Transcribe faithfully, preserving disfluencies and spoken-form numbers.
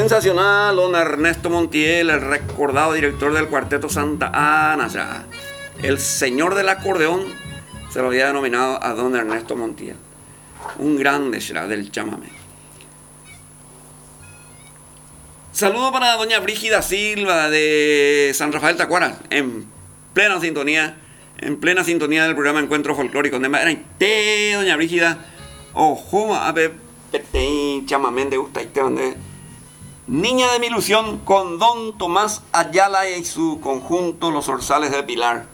Sensacional, don Ernesto Montiel, el recordado director del Cuarteto Santa Ana. Ya. El señor del acordeón se lo había denominado a don Ernesto Montiel. Un grande ya, del chamamé. Saludo para doña Brígida Silva de San Rafael Tacuara, en plena sintonía, en plena sintonía del programa Encuentro Folclórico. Te, doña Brígida, ojo, a ver, chamamé de gusta, Niña de mi ilusión, con don Tomás Ayala y su conjunto Los Orzales de Pilar.